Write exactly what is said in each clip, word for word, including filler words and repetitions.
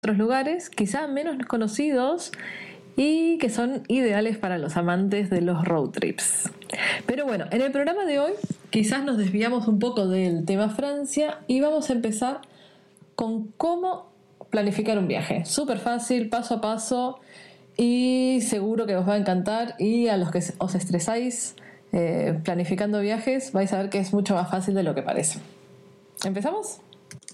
otros lugares, quizá menos conocidos y que son ideales para los amantes de los road trips. Pero bueno, en el programa de hoy quizás nos desviamos un poco del tema Francia y vamos a empezar con cómo planificar un viaje. Súper fácil, paso a paso, y seguro que os va a encantar, y a los que os estresáis eh, planificando viajes vais a ver que es mucho más fácil de lo que parece. ¿Empezamos?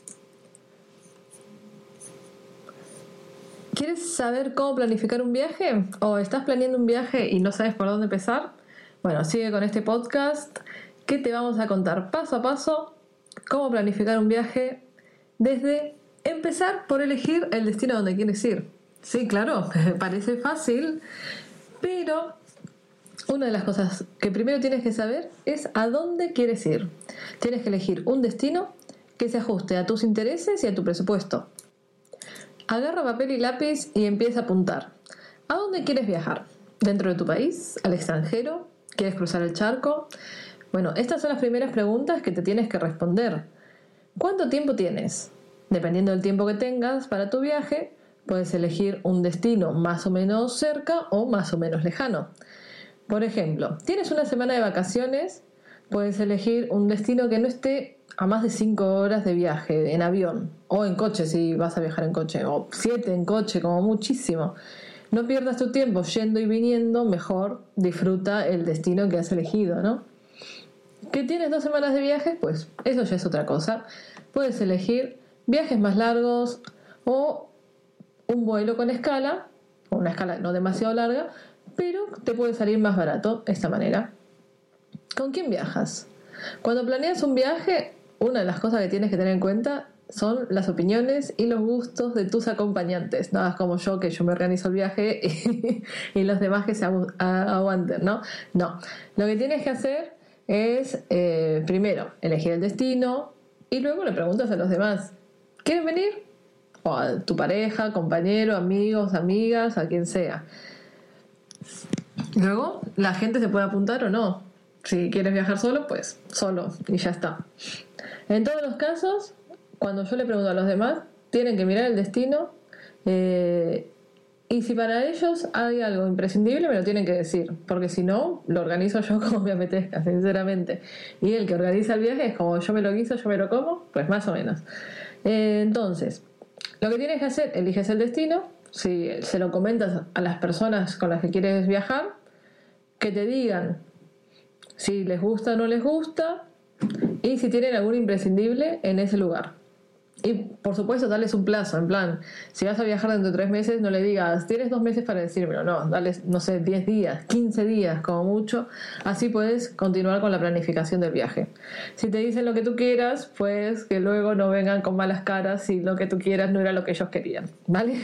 ¿Quieres saber cómo planificar un viaje? ¿O estás planeando un viaje y no sabes por dónde empezar? Bueno, sigue con este podcast que te vamos a contar paso a paso cómo planificar un viaje, desde empezar por elegir el destino donde quieres ir. Sí, claro, parece fácil, pero una de las cosas que primero tienes que saber es a dónde quieres ir. Tienes que elegir un destino que se ajuste a tus intereses y a tu presupuesto. Agarra papel y lápiz y empieza a apuntar. ¿A dónde quieres viajar? ¿Dentro de tu país? ¿Al extranjero? ¿Quieres cruzar el charco? Bueno, estas son las primeras preguntas que te tienes que responder. ¿Cuánto tiempo tienes? Dependiendo del tiempo que tengas para tu viaje, puedes elegir un destino más o menos cerca o más o menos lejano. Por ejemplo, tienes una semana de vacaciones, puedes elegir un destino que no esté a más de cinco horas de viaje en avión o en coche si vas a viajar en coche, o siete en coche como muchísimo. No pierdas tu tiempo yendo y viniendo, mejor disfruta el destino que has elegido, ¿no? ¿Que tienes dos semanas de viaje? Pues eso ya es otra cosa. Puedes elegir viajes más largos o un vuelo con escala, o una escala no demasiado larga, pero te puede salir más barato de esta manera. ¿Con quién viajas? Cuando planeas un viaje, una de las cosas que tienes que tener en cuenta son las opiniones y los gustos de tus acompañantes. No hagas como yo, que yo me organizo el viaje y, y los demás que se agu- aguanten, ¿no? No. Lo que tienes que hacer es, eh, primero, elegir el destino y luego le preguntas a los demás, ¿quieren venir? O a tu pareja, compañero, amigos, amigas, a quien sea. Luego, la gente se puede apuntar o no. Si quieres viajar solo, pues solo y ya está. En todos los casos, cuando yo le pregunto a los demás, tienen que mirar el destino eh, y si para ellos hay algo imprescindible, me lo tienen que decir, porque si no, lo organizo yo como me apetezca, sinceramente. Y el que organiza el viaje es como yo me lo guiso, yo me lo como, pues más o menos. Eh, entonces, lo que tienes que hacer, eliges el destino, si se lo comentas a las personas con las que quieres viajar, que te digan si les gusta o no les gusta y si tienen algún imprescindible en ese lugar. Y por supuesto darles un plazo, en plan, si vas a viajar dentro de tres meses, no le digas tienes dos meses para decírmelo, no, dales, no sé, diez días, quince días como mucho, así puedes continuar con la planificación del viaje. Si te dicen lo que tú quieras, pues que luego no vengan con malas caras si lo que tú quieras no era lo que ellos querían, ¿vale?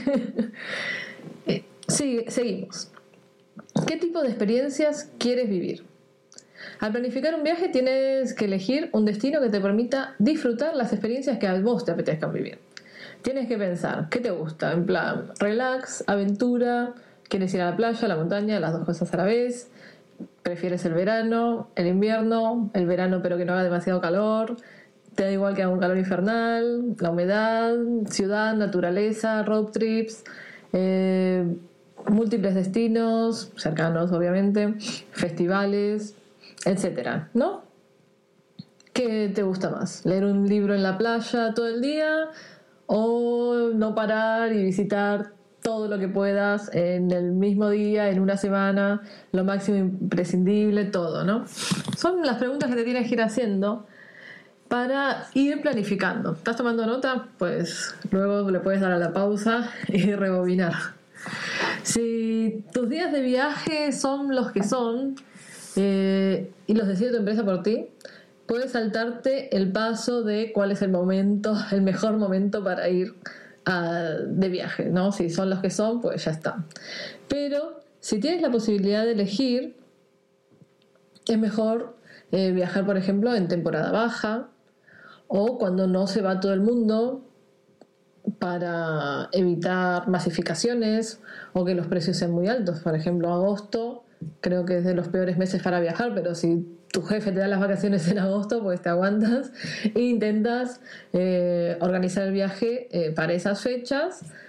Sí, seguimos. ¿Qué tipo de experiencias quieres vivir? Al planificar un viaje tienes que elegir un destino que te permita disfrutar las experiencias que a vos te apetezcan vivir. Tienes que pensar, ¿qué te gusta? En plan, relax, aventura, ¿quieres ir a la playa, a la montaña, las dos cosas a la vez? ¿Prefieres el verano, el invierno, el verano pero que no haga demasiado calor? ¿Te da igual que haga un calor infernal? ¿La humedad, ciudad, naturaleza, road trips, eh, múltiples destinos, cercanos obviamente, festivales, etcétera, ¿no? ¿Qué te gusta más? ¿Leer un libro en la playa todo el día o no parar y visitar todo lo que puedas en el mismo día, en una semana, lo máximo imprescindible, todo, ¿no? Son las preguntas que te tienes que ir haciendo para ir planificando. ¿Estás tomando nota? Pues luego le puedes dar a la pausa y rebobinar. Si tus días de viaje son los que son, Eh, y los decide tu empresa por ti, puedes saltarte el paso de cuál es el momento, el mejor momento para ir a, de viaje, ¿no? Si son los que son, pues ya está. Pero si tienes la posibilidad de elegir, es mejor eh, viajar, por ejemplo, en temporada baja o cuando no se va todo el mundo, para evitar masificaciones o que los precios sean muy altos. Por ejemplo, agosto creo que es de los peores meses para viajar, pero si tu jefe te da las vacaciones en agosto, pues te aguantas e intentas eh, organizar el viaje eh, para esas fechas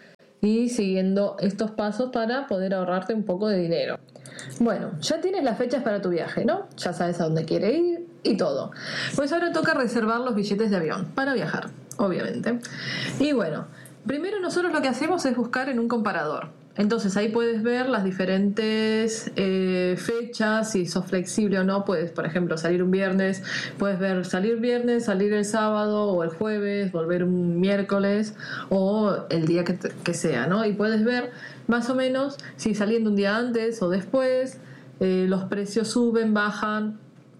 y siguiendo estos pasos para poder ahorrarte un poco de dinero. Bueno, ya tienes las fechas para tu viaje, ¿no? Ya sabes a dónde quieres ir y todo. Pues ahora toca reservar los billetes de avión para viajar, obviamente. Y bueno, primero nosotros lo que hacemos es buscar en un comparador. Entonces ahí puedes ver las diferentes eh, fechas, si sos flexible o no. Puedes, por ejemplo, salir un viernes, puedes ver salir viernes, salir el sábado o el jueves, volver un miércoles o el día que, te, que sea, ¿no? Y puedes ver más o menos si saliendo un día antes o después, eh, los precios suben, bajan.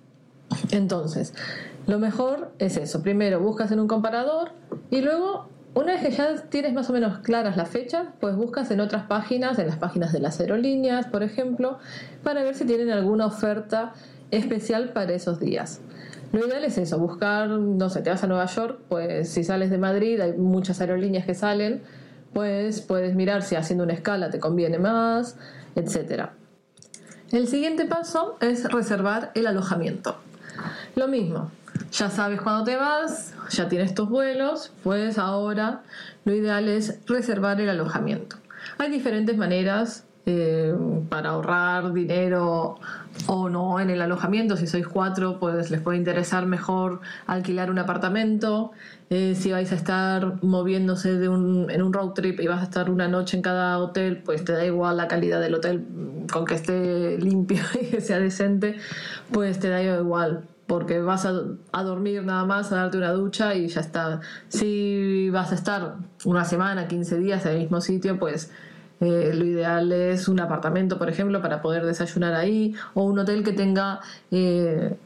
Entonces, lo mejor es eso. Primero buscas en un comparador y luego, una vez que ya tienes más o menos claras las fechas, pues buscas en otras páginas, en las páginas de las aerolíneas, por ejemplo, para ver si tienen alguna oferta especial para esos días. Lo ideal es eso, buscar, no sé, te vas a Nueva York, pues si sales de Madrid, hay muchas aerolíneas que salen, pues puedes mirar si haciendo una escala te conviene más, etcétera. El siguiente paso es reservar el alojamiento. Lo mismo. Ya sabes cuándo te vas, ya tienes tus vuelos, pues ahora lo ideal es reservar el alojamiento. Hay diferentes maneras eh, para ahorrar dinero o no en el alojamiento. Si sois cuatro, pues les puede interesar mejor alquilar un apartamento. Eh, si vais a estar moviéndose de un, en un road trip y vas a estar una noche en cada hotel, pues te da igual la calidad del hotel, con que esté limpio y que sea decente, pues te da igual, porque vas a, a dormir nada más, a darte una ducha y ya está. Si vas a estar una semana, quince días en el mismo sitio, pues eh, lo ideal es un apartamento, por ejemplo, para poder desayunar ahí, o un hotel que tenga eh,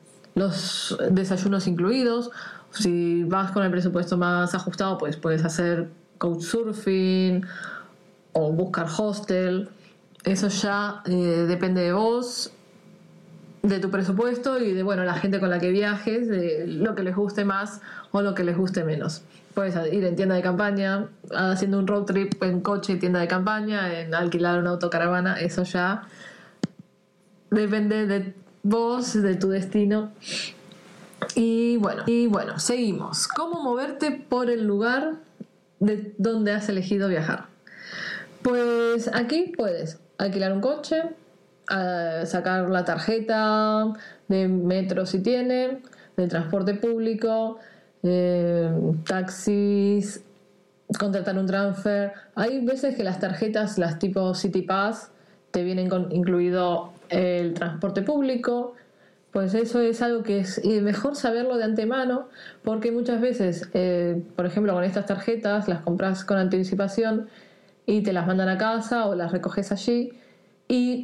los desayunos incluidos. Si vas con el presupuesto más ajustado, pues puedes hacer couchsurfing o buscar hostel. Eso ya eh, depende de vos, de tu presupuesto y de, bueno, la gente con la que viajes, de lo que les guste más o lo que les guste menos. Puedes ir en tienda de campaña, haciendo un road trip en coche y tienda de campaña, en alquilar una autocaravana. Eso ya depende de vos, de tu destino. Y bueno, y bueno, seguimos. ¿Cómo moverte por el lugar de donde has elegido viajar? Pues aquí puedes alquilar un coche, a sacar la tarjeta de metro si tiene, de transporte público, eh, taxis, contratar un transfer. Hay veces que las tarjetas, las tipo City Pass, te vienen con incluido el transporte público. Pues eso es algo que es mejor saberlo de antemano, porque muchas veces, eh, por ejemplo, con estas tarjetas las compras con anticipación y te las mandan a casa o las recoges allí y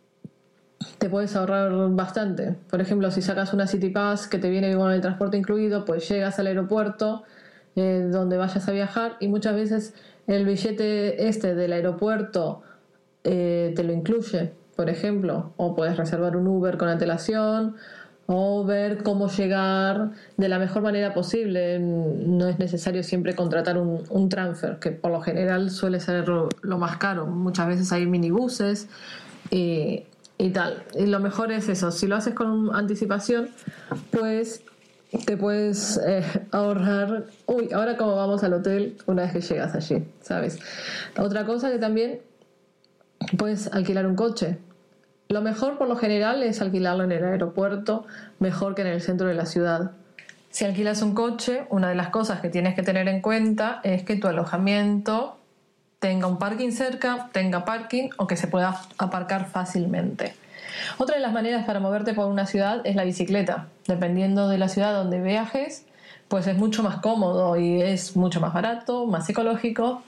te puedes ahorrar bastante. Por ejemplo, si sacas una City Pass que te viene con el transporte incluido, pues llegas al aeropuerto eh, donde vayas a viajar y muchas veces el billete este del aeropuerto eh, te lo incluye, por ejemplo, o puedes reservar un Uber con antelación o ver cómo llegar de la mejor manera posible. No es necesario siempre contratar un, un transfer, que por lo general suele ser lo, lo más caro. Muchas veces hay minibuses y, y tal. Y lo mejor es eso, si lo haces con anticipación, pues te puedes eh, ahorrar. Uy, ahora cómo vamos al hotel una vez que llegas allí, ¿sabes? Otra cosa que también puedes alquilar un coche. Lo mejor por lo general es alquilarlo en el aeropuerto, mejor que en el centro de la ciudad. Si alquilas un coche, una de las cosas que tienes que tener en cuenta es que tu alojamiento tenga un parking cerca, tenga parking o que se pueda aparcar fácilmente. Otra de las maneras para moverte por una ciudad es la bicicleta. Dependiendo de la ciudad donde viajes, pues es mucho más cómodo y es mucho más barato, más ecológico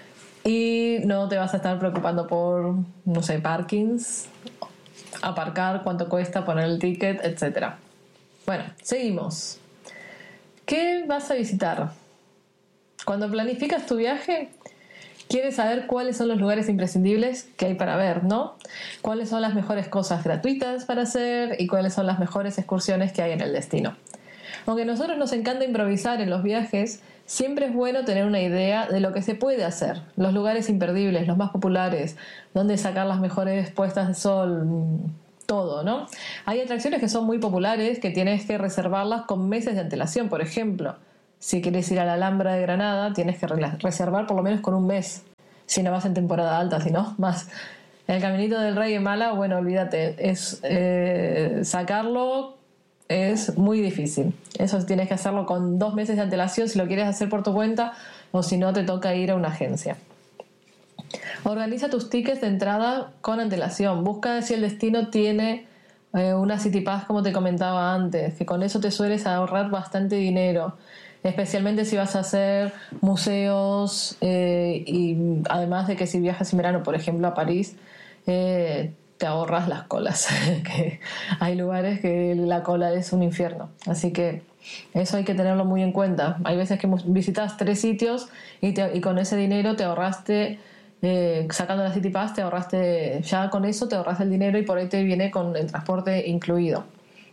y no te vas a estar preocupando por, no sé, parkings, aparcar, cuánto cuesta, poner el ticket, etcétera. Bueno, seguimos. ¿Qué vas a visitar? Cuando planificas tu viaje, quieres saber cuáles son los lugares imprescindibles que hay para ver, ¿no? Cuáles son las mejores cosas gratuitas para hacer y cuáles son las mejores excursiones que hay en el destino. Aunque a nosotros nos encanta improvisar en los viajes, siempre es bueno tener una idea de lo que se puede hacer, los lugares imperdibles, los más populares, dónde sacar las mejores puestas de sol, todo, ¿no? Hay atracciones que son muy populares que tienes que reservarlas con meses de antelación. Por ejemplo, si quieres ir a la Alhambra de Granada, tienes que reservar por lo menos con un mes, si no vas en temporada alta, si no, más. El Caminito del Rey en Málaga, bueno, olvídate, es eh, sacarlo es muy difícil. Eso tienes que hacerlo con dos meses de antelación si lo quieres hacer por tu cuenta, o si no te toca ir a una agencia. Organiza tus tickets de entrada con antelación. Busca si el destino tiene eh, una City Pass, como te comentaba antes, que con eso te sueles ahorrar bastante dinero, especialmente si vas a hacer museos eh, y además de que si viajas en verano, por ejemplo, a París, eh, te ahorras las colas. Que hay lugares que la cola es un infierno, así que eso hay que tenerlo muy en cuenta. Hay veces que visitas tres sitios y, te, y con ese dinero te ahorraste, eh, sacando la City Pass, te ahorraste, ya con eso te ahorraste el dinero y por ahí te viene con el transporte incluido.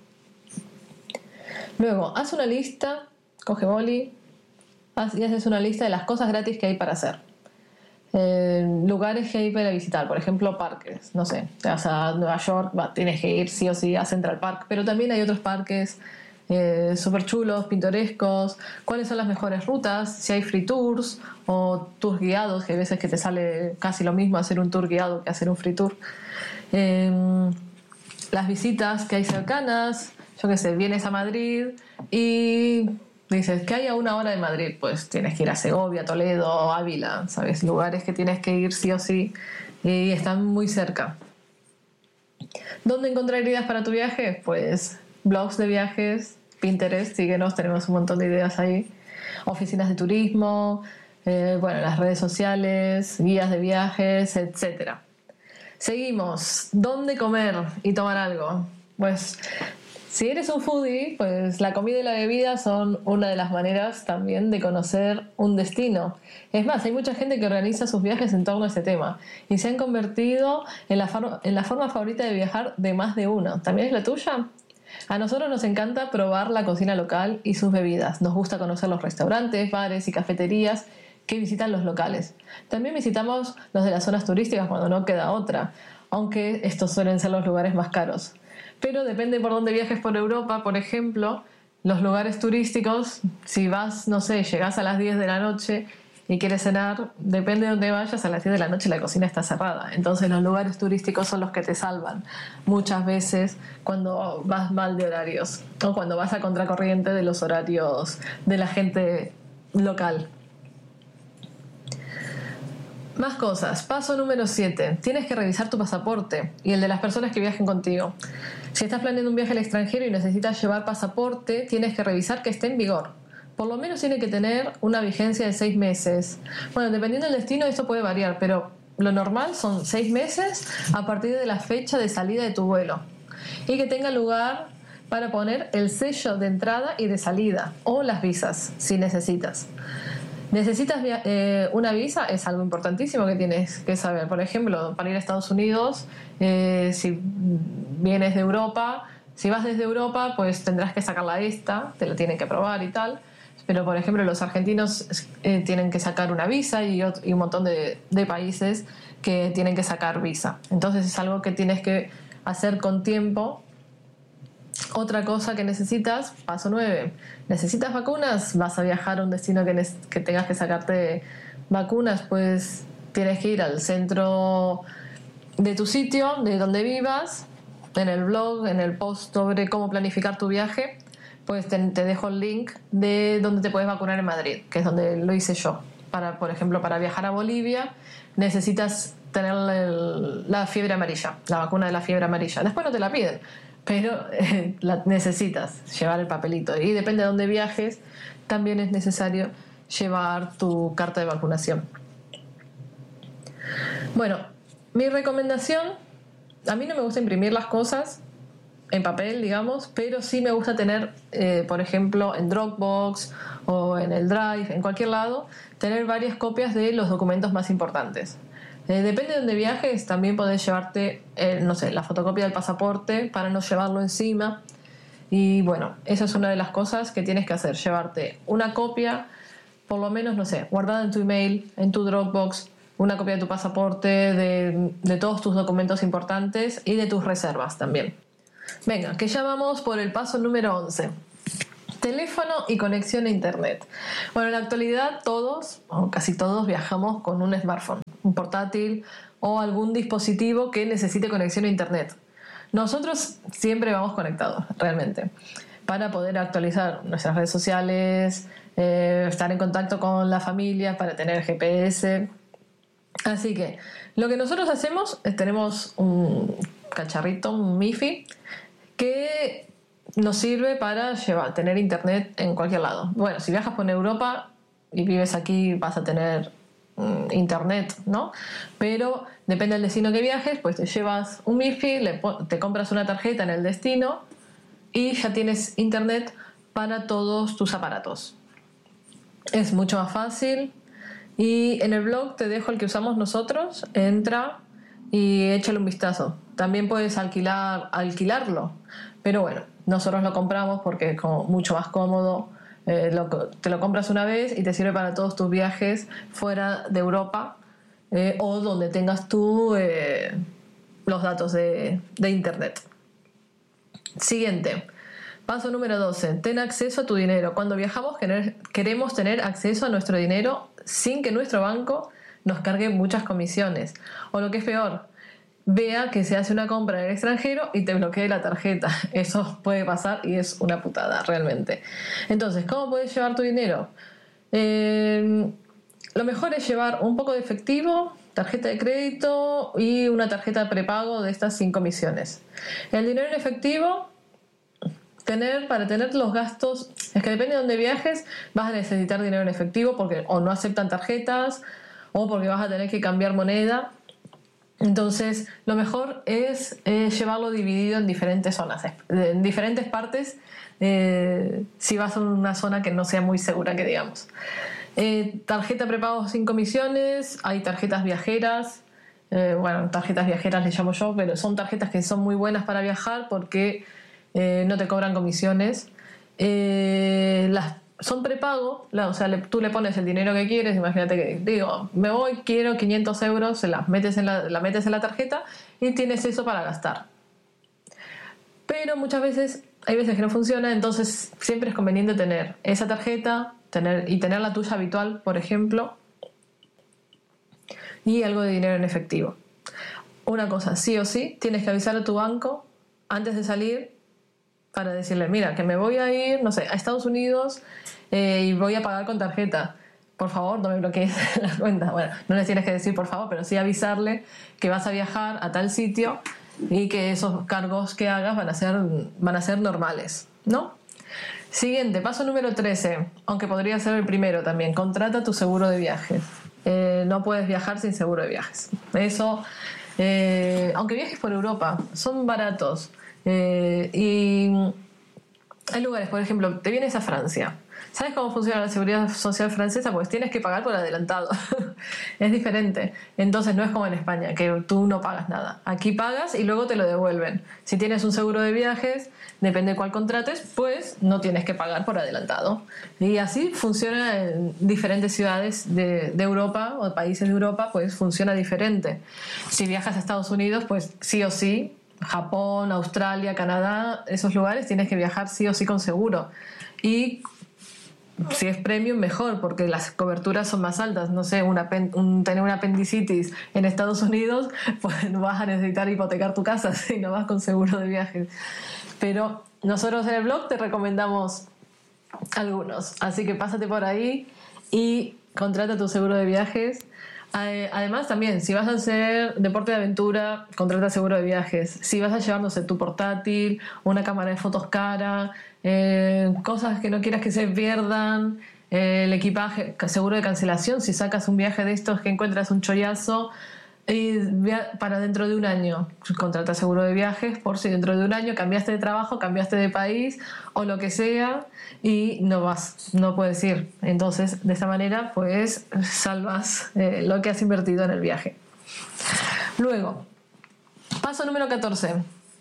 Luego, haz una lista, coge boli haz, y haces una lista de las cosas gratis que hay para hacer. Eh, lugares que hay para visitar, por ejemplo parques, no sé, te vas a Nueva York, va, tienes que ir sí o sí a Central Park, pero también hay otros parques eh, súper chulos, pintorescos. ¿Cuáles son las mejores rutas? Si hay free tours o tours guiados, que hay veces que te sale casi lo mismo hacer un tour guiado que hacer un free tour. Eh, las visitas que hay cercanas, yo qué sé, vienes a Madrid y dices, ¿qué hay a una hora de Madrid? Pues tienes que ir a Segovia, Toledo, Ávila, ¿sabes? Lugares que tienes que ir sí o sí y están muy cerca. ¿Dónde encontrar ideas para tu viaje? Pues blogs de viajes, Pinterest, síguenos, tenemos un montón de ideas ahí. Oficinas de turismo, eh, bueno, las redes sociales, guías de viajes, etcétera. Seguimos. ¿Dónde comer y tomar algo? Pues si eres un foodie, pues la comida y la bebida son una de las maneras también de conocer un destino. Es más, hay mucha gente que organiza sus viajes en torno a este tema y se han convertido en la, for- en la forma favorita de viajar de más de uno. ¿También es la tuya? A nosotros nos encanta probar la cocina local y sus bebidas. Nos gusta conocer los restaurantes, bares y cafeterías que visitan los locales. También visitamos los de las zonas turísticas cuando no queda otra, aunque estos suelen ser los lugares más caros. Pero depende por dónde viajes por Europa, por ejemplo, los lugares turísticos, si vas, no sé, llegas a las diez de la noche y quieres cenar, depende de dónde vayas, a las diez de la noche la cocina está cerrada. Entonces los lugares turísticos son los que te salvan muchas veces cuando vas mal de horarios o cuando vas a contracorriente de los horarios de la gente local. Más cosas. Paso número siete. Tienes que revisar tu pasaporte y el de las personas que viajen contigo. Si estás planeando un viaje al extranjero y necesitas llevar pasaporte, tienes que revisar que esté en vigor. Por lo menos tiene que tener una vigencia de seis meses. Bueno, dependiendo del destino esto puede variar, pero lo normal son seis meses a partir de la fecha de salida de tu vuelo. Y que tenga lugar para poner el sello de entrada y de salida o las visas, si necesitas. ¿Necesitas eh, una visa? Es algo importantísimo que tienes que saber. Por ejemplo, para ir a Estados Unidos, eh, si vienes de Europa, si vas desde Europa, pues tendrás que sacarla esta, te la tienen que aprobar y tal. Pero, por ejemplo, los argentinos eh, tienen que sacar una visa y, otro, y un montón de, de países que tienen que sacar visa. Entonces es algo que tienes que hacer con tiempo. Otra cosa que necesitas, paso nueve, ¿necesitas vacunas? ¿Vas a viajar a un destino que, ne- que tengas que sacarte vacunas? Pues tienes que ir al centro de tu sitio, de donde vivas, en el blog, en el post sobre cómo planificar tu viaje, pues te, te dejo el link de donde te puedes vacunar en Madrid, que es donde lo hice yo. Para, por ejemplo, para viajar a Bolivia necesitas tener el, la fiebre amarilla, la vacuna de la fiebre amarilla. Después no te la piden, pero eh, la necesitas llevar el papelito. Y depende de dónde viajes, también es necesario llevar tu carta de vacunación. Bueno, mi recomendación, a mí no me gusta imprimir las cosas en papel, digamos, pero sí me gusta tener, eh, por ejemplo, en Dropbox o en el Drive, en cualquier lado, tener varias copias de los documentos más importantes. Eh, depende de dónde viajes, también podés llevarte, eh, no sé, la fotocopia del pasaporte para no llevarlo encima. Y bueno, esa es una de las cosas que tienes que hacer, llevarte una copia, por lo menos, no sé, guardada en tu email, en tu Dropbox, una copia de tu pasaporte, de, de todos tus documentos importantes y de tus reservas también. Venga, que ya vamos por el paso número once. Teléfono y conexión a internet. Bueno, en la actualidad todos, o casi todos, viajamos con un smartphone, un portátil o algún dispositivo que necesite conexión a internet. Nosotros siempre vamos conectados, realmente, para poder actualizar nuestras redes sociales, eh, estar en contacto con la familia, para tener G P S. Así que lo que nosotros hacemos es tenemos un cacharrito, un MiFi, que nos sirve para llevar, tener internet en cualquier lado. Bueno, si viajas por Europa y vives aquí vas a tener mm, internet, ¿no? Pero depende del destino que viajes, pues te llevas un MiFi, le po- te compras una tarjeta en el destino y ya tienes internet para todos tus aparatos. Es mucho más fácil y en el blog te dejo el que usamos nosotros, entra y échale un vistazo. También puedes alquilar, alquilarlo, pero bueno, nosotros lo compramos porque es como mucho más cómodo. Eh, lo, te lo compras una vez y te sirve para todos tus viajes fuera de Europa eh, o donde tengas tú eh, los datos de, de internet. Siguiente. Paso número doce. Ten acceso a tu dinero. Cuando viajamos queremos tener acceso a nuestro dinero sin que nuestro banco nos cargue muchas comisiones. O lo que es peor, vea que se hace una compra en el extranjero y te bloquee la tarjeta. Eso puede pasar y es una putada realmente. Entonces, ¿cómo puedes llevar tu dinero? Eh, lo mejor es llevar un poco de efectivo, tarjeta de crédito y una tarjeta de prepago de estas sin comisiones. El dinero en efectivo, tener para tener los gastos, es que depende de dónde viajes, vas a necesitar dinero en efectivo porque o no aceptan tarjetas o porque vas a tener que cambiar moneda. Entonces, lo mejor es eh, llevarlo dividido en diferentes zonas, en diferentes partes, eh, si vas a una zona que no sea muy segura, que digamos. Eh, tarjeta prepago sin comisiones, hay tarjetas viajeras, eh, bueno, tarjetas viajeras les llamo yo, pero son tarjetas que son muy buenas para viajar porque eh, no te cobran comisiones. Eh, las son prepago, o sea, le, tú le pones el dinero que quieres, imagínate que digo, me voy, quiero quinientos euros, se las metes en la, la metes en la tarjeta y tienes eso para gastar. Pero muchas veces, hay veces que no funciona, entonces siempre es conveniente tener esa tarjeta tener, y tener la tuya habitual, por ejemplo, y algo de dinero en efectivo. Una cosa, sí o sí, tienes que avisar a tu banco antes de salir para decirle, mira, que me voy a ir, no sé, a Estados Unidos eh, y voy a pagar con tarjeta. Por favor, no me bloquees la cuenta. Bueno, no les tienes que decir por favor, pero sí avisarle que vas a viajar a tal sitio y que esos cargos que hagas van a ser, van a ser normales, ¿no? Siguiente, paso número trece, aunque podría ser el primero también, contrata tu seguro de viajes. Eh, no puedes viajar sin seguro de viajes. Eso, eh, aunque viajes por Europa, son baratos. Eh, y hay lugares, por ejemplo, te vienes a Francia. ¿Sabes cómo funciona la seguridad social francesa? Pues tienes que pagar por adelantado. Es diferente. Entonces no es como en España, que tú no pagas nada. Aquí pagas y luego te lo devuelven. Si tienes un seguro de viajes, depende de cuál contrates, pues no tienes que pagar por adelantado. Y así funciona en diferentes ciudades de, de Europa o países de Europa, pues funciona diferente. Si viajas a Estados Unidos, pues sí o sí, Japón, Australia, Canadá, esos lugares tienes que viajar sí o sí con seguro. Y si es premium, mejor, porque las coberturas son más altas. No sé, una, un, tener una apendicitis en Estados Unidos, pues no vas a necesitar hipotecar tu casa si no vas con seguro de viajes. Pero nosotros en el blog te recomendamos algunos. Así que pásate por ahí y contrata tu seguro de viajes. Además, también, si vas a hacer deporte de aventura, contrata seguro de viajes. Si vas a llevar, no sé, tu portátil, una cámara de fotos cara, eh, cosas que no quieras que se pierdan, eh, el equipaje, seguro de cancelación, si sacas un viaje de estos que encuentras un chollazo, y para dentro de un año, contrata seguro de viajes por si dentro de un año cambiaste de trabajo, cambiaste de país o lo que sea y no vas, no puedes ir. Entonces, de esta manera, pues salvas eh, lo que has invertido en el viaje. Luego, paso número catorce.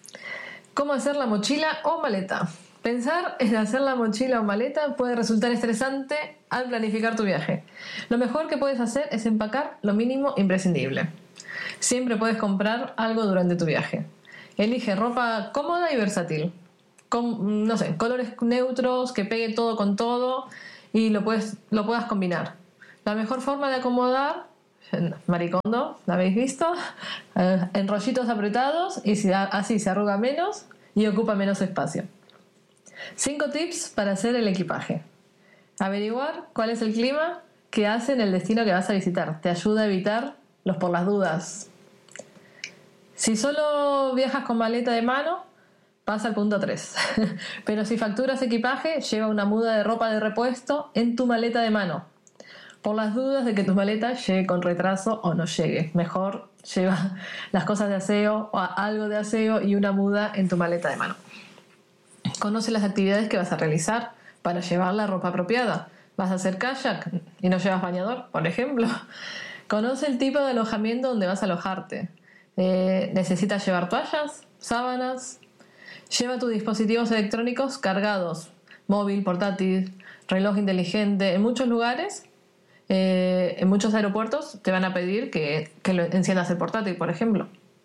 ¿Cómo hacer la mochila o maleta? Pensar en hacer la mochila o maleta puede resultar estresante al planificar tu viaje. Lo mejor que puedes hacer es empacar lo mínimo imprescindible. Siempre puedes comprar algo durante tu viaje. Elige ropa cómoda y versátil. con, no sé, colores neutros, que pegue todo con todo y lo, puedes, lo puedas combinar. La mejor forma de acomodar, maricondo, ¿la habéis visto? Eh, en rollitos apretados y si, así se arruga menos y ocupa menos espacio. Cinco tips para hacer el equipaje. Averiguar cuál es el clima que hace en el destino que vas a visitar. Te ayuda a evitar los por las dudas. Si solo viajas con maleta de mano, pasa al punto tres. Pero si facturas equipaje, lleva una muda de ropa de repuesto en tu maleta de mano. Por las dudas de que tu maleta llegue con retraso o no llegue. Mejor lleva las cosas de aseo o algo de aseo y una muda en tu maleta de mano. Conoce las actividades que vas a realizar para llevar la ropa apropiada. ¿Vas a hacer kayak y no llevas bañador, por ejemplo? Conoce el tipo de alojamiento donde vas a alojarte. Eh, ¿Necesitas llevar toallas? ¿Sábanas? Lleva tus dispositivos electrónicos cargados. Móvil, portátil, reloj inteligente. En muchos lugares, eh, en muchos aeropuertos, te van a pedir que, que lo enciendas el portátil, por ejemplo.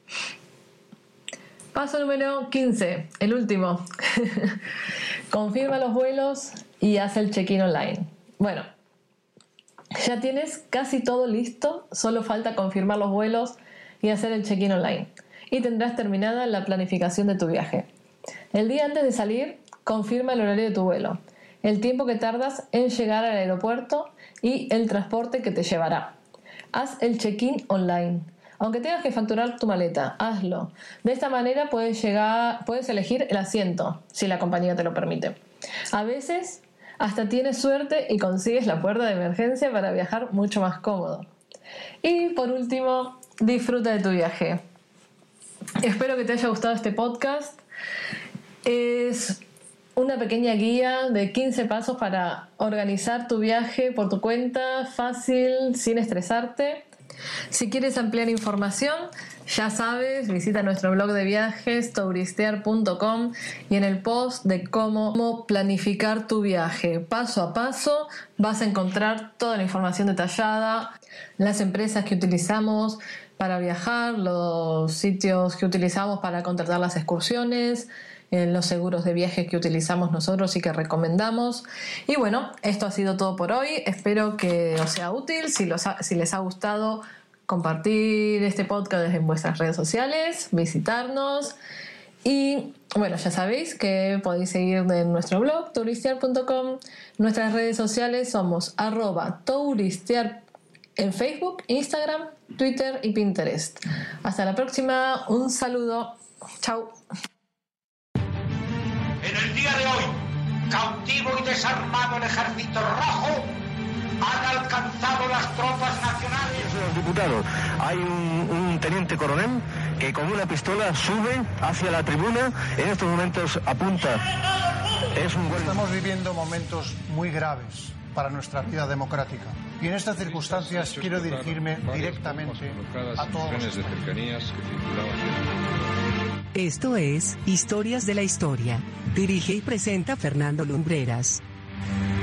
Paso número quince, el último. Confirma los vuelos y haz el check-in online. Bueno, ya tienes casi todo listo, solo falta confirmar los vuelos y hacer el check-in online. Y tendrás terminada la planificación de tu viaje. El día antes de salir, confirma el horario de tu vuelo, el tiempo que tardas en llegar al aeropuerto y el transporte que te llevará. Haz el check-in online. Aunque tengas que facturar tu maleta, hazlo. De esta manera puedes llegar, puedes elegir el asiento, si la compañía te lo permite. A veces hasta tienes suerte y consigues la puerta de emergencia para viajar mucho más cómodo. Y por último, disfruta de tu viaje. Espero que te haya gustado este podcast. Es una pequeña guía de quince pasos para organizar tu viaje por tu cuenta, fácil, sin estresarte. Si quieres ampliar información, ya sabes, visita nuestro blog de viajes touristear punto com y en el post de cómo planificar tu viaje paso a paso vas a encontrar toda la información detallada, las empresas que utilizamos para viajar, los sitios que utilizamos para contratar las excursiones, los seguros de viajes que utilizamos nosotros y que recomendamos. Y bueno, esto ha sido todo por hoy. Espero que os sea útil. Si, los ha, si les ha gustado, compartir este podcast en vuestras redes sociales, visitarnos. Y bueno, ya sabéis que podéis seguir en nuestro blog touristear punto com. Nuestras redes sociales somos arroba touristear en Facebook, Instagram, Twitter y Pinterest. Hasta la próxima. Un saludo. Chao. En el día de hoy, cautivo y desarmado el ejército rojo, han alcanzado las tropas nacionales. Los diputados, hay un, un teniente coronel que con una pistola sube hacia la tribuna, en estos momentos apunta. Es un buen... Estamos viviendo momentos muy graves para nuestra vida democrática. Y en estas circunstancias quiero dirigirme directamente a todos los españoles. Esto es Historias de la Historia. Dirige y presenta Fernando Lumbreras.